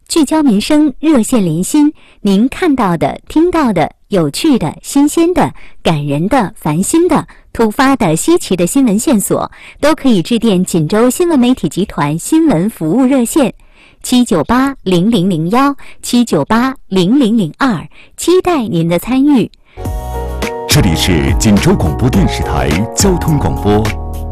聚焦民生，热线连心。您看到的、听到的、有趣的、新鲜的、感人的、烦心的、突发的、稀奇的新闻线索，都可以致电锦州新闻媒体集团新闻服务热线798-0002，798-0002，期待您的参与。 这里是锦州广播电视台交通广播